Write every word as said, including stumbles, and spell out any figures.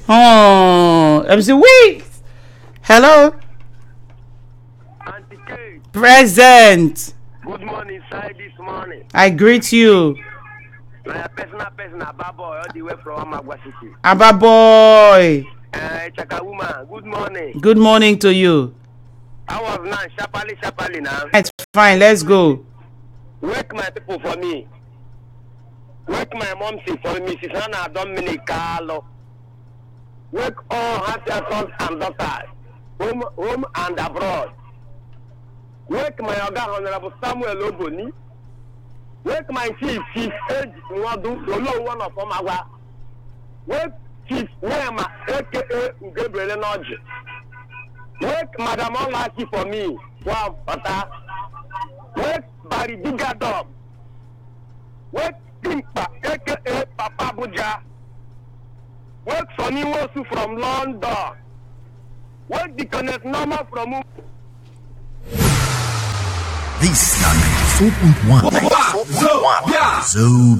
Oh, M C Weeks. Hello. Auntie Kate, Present. good morning, sir, this morning. I greet you. My personal person, Ababo, all the way from Amagua City. Abba boy. Uh, Chaka woman, good morning. Good morning to you. I was now sharply, sharply now. It's fine. Let's go. Wake my people for me. Wake my mom see for me. Missus Hannah Dominic Carlo. Wake all her sons and daughters, home, home and abroad. Wake my Oga Honorable Samuel Oboni. Wake my chief, Chief Age Nwadu, Lolo one of Omagwa. Wake Chief Wema, aka Gabriel Noji. Wake Madam Olaki for me. Wow, Pata. Wake Barry Digadom. Wake Timpa, aka Papa Buja. Wake Sonny Wosu from London. Wake the Connect Norma from. This is ninety-four point one. So